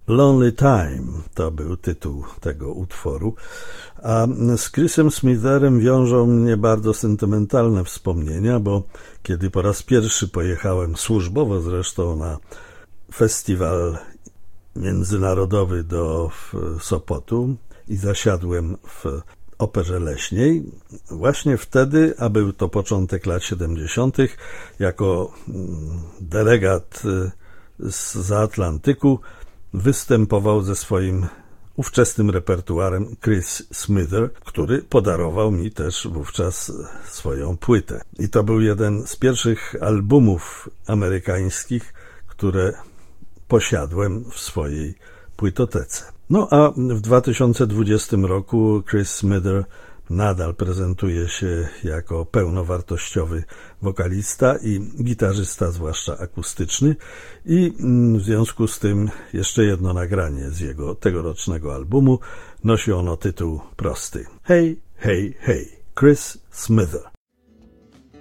Lonely Time to był tytuł tego utworu, a z Chrisem Smitherem wiążą mnie bardzo sentymentalne wspomnienia, bo kiedy po raz pierwszy pojechałem służbowo zresztą na festiwal międzynarodowy do Sopotu i zasiadłem w Operze Leśnej, właśnie wtedy, a był to początek lat 70., jako delegat zza Atlantyku występował ze swoim ówczesnym repertuarem Chris Smither, który podarował mi też wówczas swoją płytę. I to był jeden z pierwszych albumów amerykańskich, które posiadłem w swojej płytotece. No a w 2020 roku Chris Smither nadal prezentuje się jako pełnowartościowy wokalista i gitarzysta, zwłaszcza akustyczny, i w związku z tym jeszcze jedno nagranie z jego tegorocznego albumu. Nosi ono tytuł prosty: Hey, hey, hey, Chris Smither.